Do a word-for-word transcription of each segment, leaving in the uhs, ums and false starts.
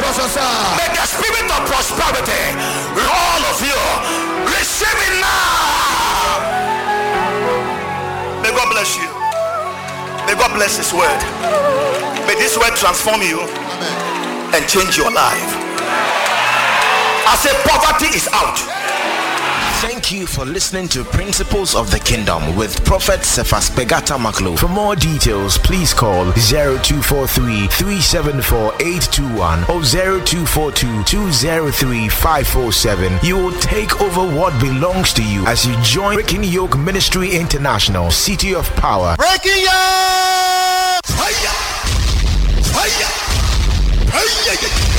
May the spirit of prosperity, all of you, receive it now. May God bless you. May God bless His word. May this word transform you and change your life. I say poverty is out. Thank you for listening to Principles of the Kingdom with Prophet Cephas Begata Maklo. For more details, please call zero two four three, three seven four, eight two one or zero two four two, two zero three, five four seven. You will take over what belongs to you as you join Breaking Yoke Ministry International, City of Power. Breaking Yoke! Fire! Fire! Fire!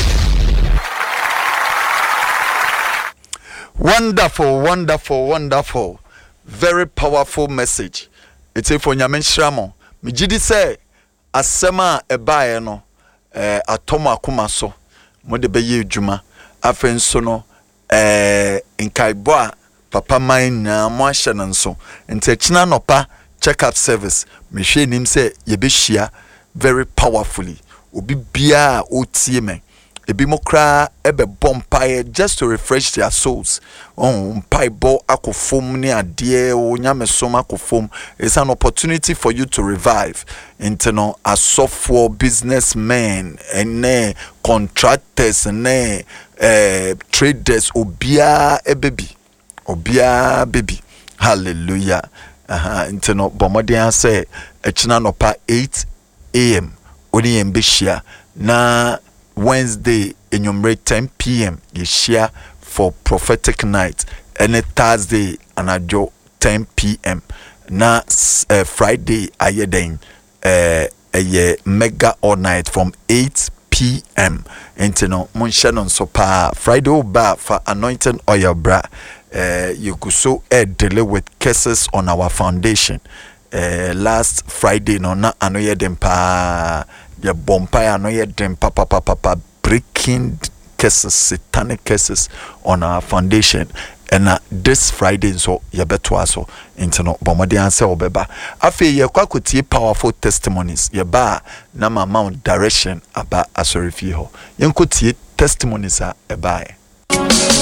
Wonderful, wonderful, wonderful. Very powerful message. It's a for Nyamen Shramo. Mijidi say, Asema ebaye no, eh, atomo akuma so, mode beye juma, afen so no, eh, inkaibwa, papa main na mwasha nanso. Nte china nopa check-up service, mishe nim se yebeshia very powerfully. Obi biya otie men. Ebi mokra ebe bompaye just to refresh their souls. Oh, mpai bo akofom ni adie o nyame som akofom. It's an opportunity for you to revive. Inteno asofo businessmen ene contractors ene eh, traders obia ebebi obia baby. Hallelujah. Aha inteno bomodian say echina nopa eight a m oni embeshia na Wednesday in your ten p m you share for prophetic night. Any Thursday and ajo ten p m na uh, Friday ayeden uh, a mega all night from eight p m Intino Munshanon sopa Friday oba for anointing oil bra. Uh, you could so uh, delay with cases on our foundation. Uh, last Friday no na anoye dempa ya bompire anoye dempa papa papa breaking cases, satanic cases on our foundation. And uh, this Friday so ya beto aso intino bomodi anse obeba afi ye kwa kutie powerful testimonies ye ba na mama direction aba asorifi ho yenkotie testimonies a eba